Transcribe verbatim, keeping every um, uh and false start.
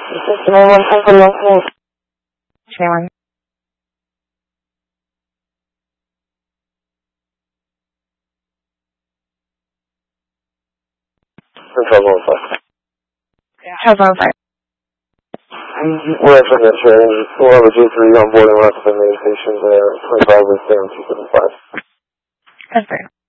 System one hundred one. Anyone? twelve oh five. twelve oh five. We're from the train. We'll have a G three on board and we'll have to main station there. twenty-five with down two seven five. That's fair.